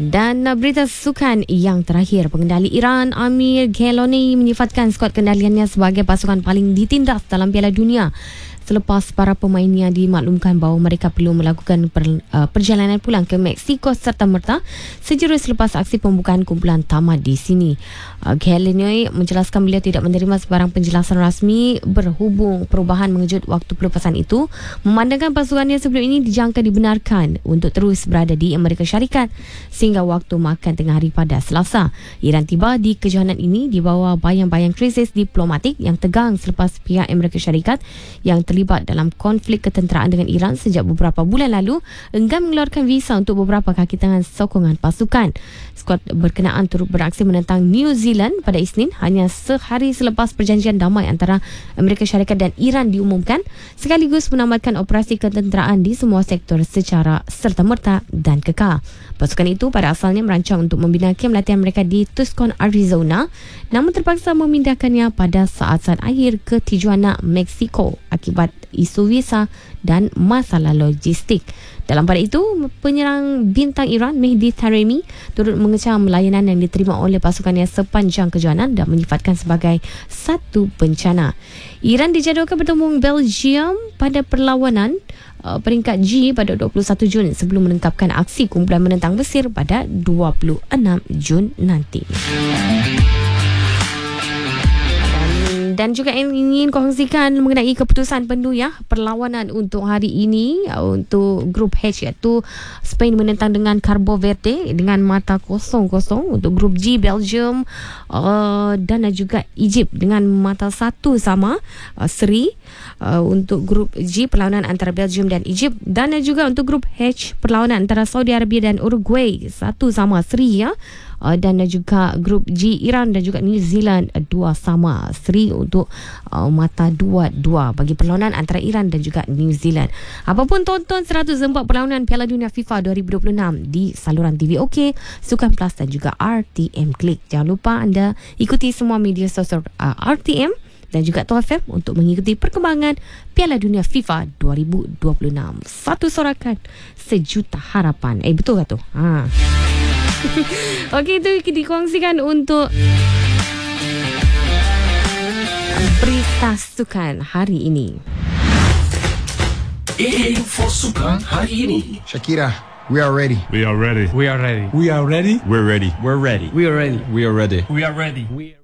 Dan berita sukan yang terakhir, pengendali Iran Amir Gheloni menyifatkan skuad kendaliannya sebagai pasukan paling ditindas dalam Piala Dunia selepas para pemainnya dimaklumkan bahawa mereka perlu melakukan perjalanan pulang ke Meksiko serta-merta sejurus selepas aksi pembukaan kumpulan tamat di sini. Gheloni menjelaskan beliau tidak menerima sebarang penjelasan rasmi berhubung perubahan mengejut waktu pelepasan itu, memandangkan pasukannya sebelum ini dijangka dibenarkan untuk terus berada di Amerika Syarikat sehingga waktu makan tengah hari pada Selasa. Iran tiba di kejohanan ini di bawah bayang-bayang krisis diplomatik yang tegang selepas pihak Amerika Syarikat yang terlibat dalam konflik ketenteraan dengan Iran sejak beberapa bulan lalu enggan mengeluarkan visa untuk beberapa kaki tangan sokongan pasukan. Skuad berkenaan turut beraksi menentang New Zealand pada Isnin hanya sehari selepas perjanjian damai antara Amerika Syarikat dan Iran diumumkan, sekaligus menamatkan operasi ketenteraan di semua sektor secara serta-merta dan kekal. Pasukan itu pada asalnya merancang untuk membina kem latihan mereka di Tucson, Arizona, namun terpaksa memindahkannya pada saat-saat akhir ke Tijuana, Meksiko akibat isu visa dan masalah logistik. Dalam pada itu, penyerang bintang Iran Mehdi Taremi turut mengecam layanan yang diterima oleh pasukannya sepanjang kejohanan dan menyifatkan sebagai satu bencana. Iran dijadualkan bertemu Belgium pada perlawanan peringkat G pada 21 Jun sebelum menengkapkan aksi kumpulan menentang Mesir pada 26 Jun nanti. Dan juga ingin kongsikan mengenai keputusan penuh perlawanan untuk hari ini untuk grup H, iaitu Spain menentang dengan Cabo Verde dengan mata 0-0. Untuk grup G, Belgium dan juga Egypt dengan mata 1 sama seri. Untuk grup G, perlawanan antara Belgium dan Egypt, dan juga untuk grup H, perlawanan antara Saudi Arabia dan Uruguay 1 sama seri dan juga grup G, Iran dan juga New Zealand 2 sama seri untuk mata 2-2 bagi perlawanan antara Iran dan juga New Zealand. Apapun, tonton 104 perlawanan Piala Dunia FIFA 2026 di saluran TV OK, Sukan Plus dan juga RTM Klik. Jangan lupa anda ikuti semua media sosial RTM dan juga TOFM untuk mengikuti perkembangan Piala Dunia FIFA 2026. Satu sorakan, sejuta harapan. Betul tak tu? Okey, itu dikongsikan untuk berita sukan hari ini. Info sukan hari ini. Shakira, we are ready. We are ready. We are ready. We are ready. We're ready. We're ready. We are ready. We are ready. We are ready. We are